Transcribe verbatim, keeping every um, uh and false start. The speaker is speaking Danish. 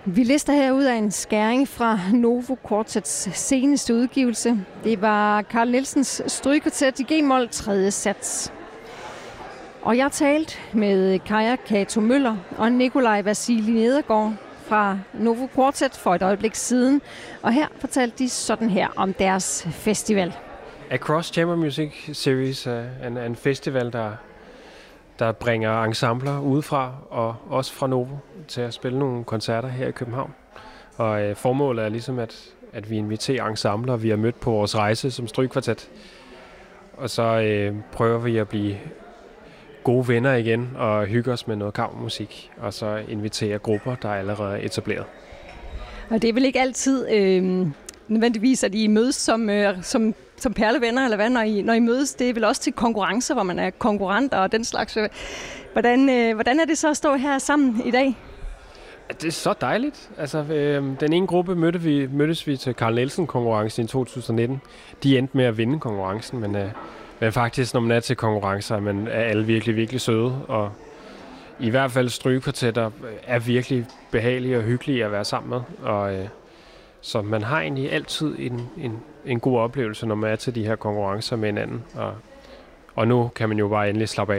Vi lister her ud af en skæring fra Novo Quartets seneste udgivelse. Det var Carl Nielsens strygekvartet i G-mol tredje sats. Og jeg talte med Kaja Kato Møller og Nikolaj Vasili Nedergaard fra Novo Quartet for et øjeblik siden. Og her fortalte de sådan her om deres festival. Across Chamber Music Series er en, en festival, der, der bringer ensembler udefra og også fra Novo til at spille nogle koncerter her i København. Og øh, formålet er ligesom, at, at vi inviterer ensembler, vi har mødt på vores rejse som strygekvartet. Og så øh, prøver vi at blive gode venner igen og hygge os med noget kammermusik. Og så invitere grupper, der er allerede etableret. Og det er vel ikke altid øh, nødvendigvis, at I mødes som, øh, som, som perlevenner, eller hvad, når I, når I mødes? Det er vel også til konkurrencer, hvor man er konkurrent og den slags. Hvordan, øh, hvordan er det så at stå her sammen i dag? Det er så dejligt. Altså, øh, den ene gruppe mødte vi, mødtes vi til Carl Nielsen-konkurrencen i to tusind nitten. De endte med at vinde konkurrencen, men, øh, men faktisk, når man er til konkurrencer, man er alle virkelig, virkelig søde. Og i hvert fald strygekvartetter er virkelig behagelige og hyggelige at være sammen med. Og, øh, så man har egentlig altid en, en, en god oplevelse, når man er til de her konkurrencer med hinanden. Og, og nu kan man jo bare endelig slappe af.